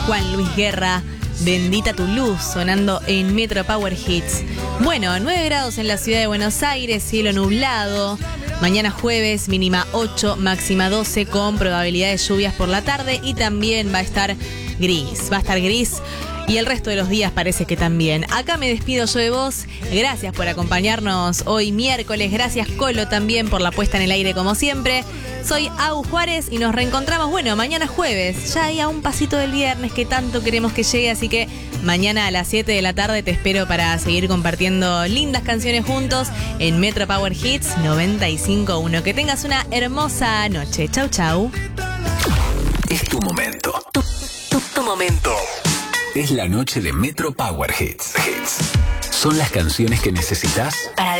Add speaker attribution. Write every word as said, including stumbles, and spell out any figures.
Speaker 1: Juan Luis Guerra, Bendita tu luz, sonando en Metro Power Hits. Bueno, nueve grados en la ciudad de Buenos Aires, cielo nublado. Mañana jueves, mínima ocho, máxima doce, con probabilidad de lluvias por la tarde. Y también va a estar gris, va a estar gris. Y el resto de los días parece que también. Acá me despido yo de vos. Gracias por acompañarnos hoy miércoles. Gracias, Colo, también por la puesta en el aire como siempre. Soy Agus Juárez y nos reencontramos, bueno, mañana jueves. Ya hay a un pasito del viernes que tanto queremos que llegue. Así que mañana a las siete de la tarde te espero para seguir compartiendo lindas canciones juntos en Metro Power Hits noventa y cinco punto uno. Que tengas una hermosa noche. Chau, chau.
Speaker 2: Es tu momento. Tu, tu, tu momento. Es la noche de Metro Power Hits. Hits. Son las canciones que necesitas para